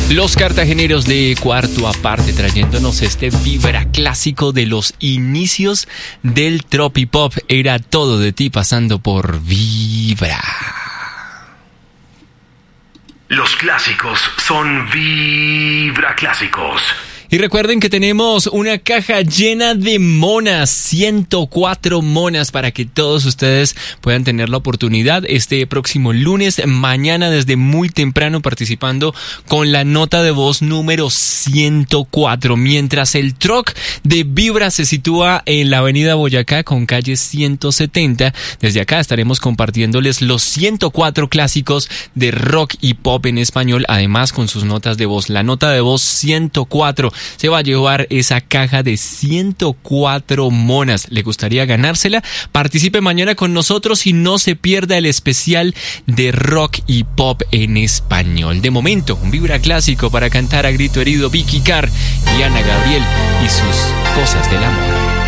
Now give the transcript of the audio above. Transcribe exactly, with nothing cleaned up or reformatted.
Los cartageneros de Cuarto Aparte trayéndonos este vibra clásico de los inicios del tropipop. Era Todo de Ti pasando por Vibra. Los clásicos son Vibra Clásicos. Y recuerden que tenemos una caja llena de monas, ciento cuatro monas para que todos ustedes puedan tener la oportunidad este próximo lunes, mañana desde muy temprano participando con la nota de voz número ciento cuatro. Mientras el truck de Vibra se sitúa en la avenida Boyacá con calle ciento setenta, desde acá estaremos compartiéndoles los ciento cuatro clásicos de rock y pop en español, además con sus notas de voz. La nota de voz ciento cuatro se va a llevar esa caja de ciento cuatro monas. ¿Le gustaría ganársela? Participe mañana con nosotros y no se pierda el especial de rock y pop en español. De momento, un vibra clásico para cantar a grito herido Vicky Carr y Ana Gabriel y sus Cosas del Amor.